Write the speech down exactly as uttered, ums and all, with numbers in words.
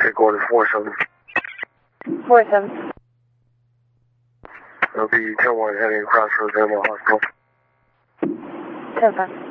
take order four seven. four seven. It'll be ten one heading across Rosedale Hospital. ten five.